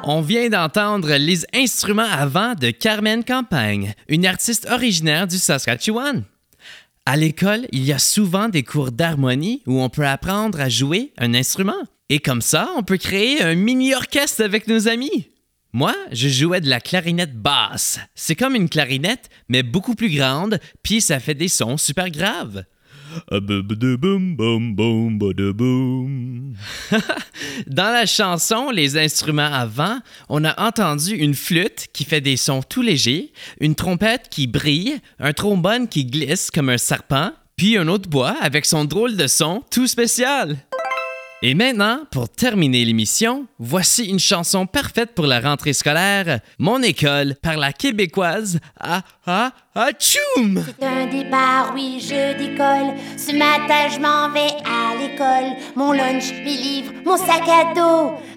On vient d'entendre Les instruments à vent de Carmen Campagne, une artiste originaire du Saskatchewan. À l'école, il y a souvent des cours d'harmonie où on peut apprendre à jouer un instrument. Et comme ça, on peut créer un mini-orchestre avec nos amis. Moi, je jouais de la clarinette basse. C'est comme une clarinette, mais beaucoup plus grande, puis ça fait des sons super graves. Dans la chanson Les instruments à vent, on a entendu une flûte qui fait des sons tout légers, une trompette qui brille, un trombone qui glisse comme un serpent, puis un autre bois avec son drôle de son tout spécial. Et maintenant, pour terminer l'émission, voici une chanson parfaite pour la rentrée scolaire, Mon école, par la québécoise Atchoum! C'est un départ, oui, je décolle. Ce matin, je m'en vais à l'école. Mon lunch, mes livres, mon sac à dos.